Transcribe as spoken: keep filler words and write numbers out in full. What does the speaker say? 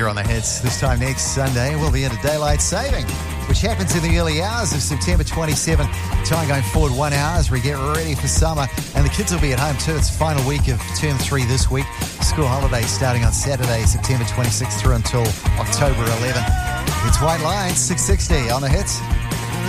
you're on the hits. This time next Sunday, we'll be into daylight saving, which happens in the early hours of September twenty-seventh. Time going forward one hour as we get ready for summer. And the kids will be at home too. It's the final week of term three this week. School holidays starting on Saturday, September twenty-sixth through until October eleventh. It's White Lines, six sixty on the hits.